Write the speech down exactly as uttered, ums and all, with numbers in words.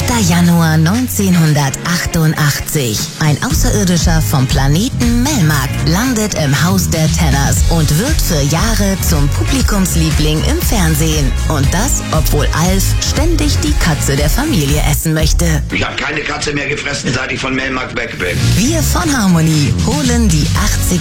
achter Januar neunzehnhundertachtundachtzig. Ein Außerirdischer vom Planeten Melmac landet im Haus der Tenners und wird für Jahre zum Publikumsliebling im Fernsehen. Und das, obwohl Alf ständig die Katze der Familie essen möchte. Ich habe keine Katze mehr gefressen, seit ich von Melmac weg bin. Wir von Harmony holen die achtziger